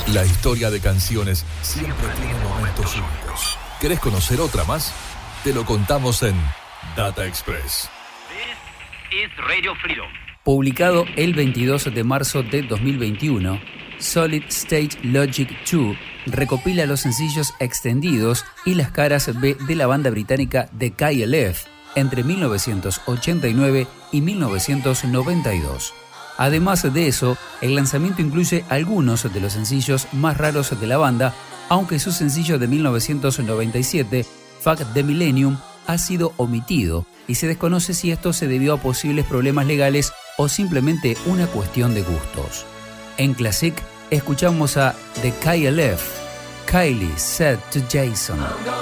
La historia de canciones siempre tiene momentos únicos. ¿Querés conocer otra más? Te lo contamos en Data Express. This is Radio Freedom. Publicado el 22 de marzo de 2021, Solid State Logic 2 recopila los sencillos extendidos y las caras B de la banda británica The KLF entre 1989 y 1992. Además de eso, el lanzamiento incluye algunos de los sencillos más raros de la banda, aunque su sencillo de 1997, Fuck the Millennium, ha sido omitido y se desconoce si esto se debió a posibles problemas legales o simplemente una cuestión de gustos. En Classic escuchamos a The KLF, Kylie Said to Jason.